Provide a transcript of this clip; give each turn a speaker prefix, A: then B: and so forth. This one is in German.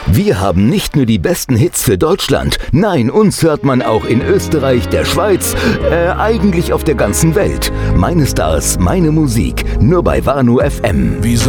A: Wir haben nicht nur die besten Hits für Deutschland, nein, uns hört man auch in Österreich, der Schweiz, eigentlich auf der ganzen Welt. Meine Stars, meine Musik, nur bei Wano FM.
B: Wieso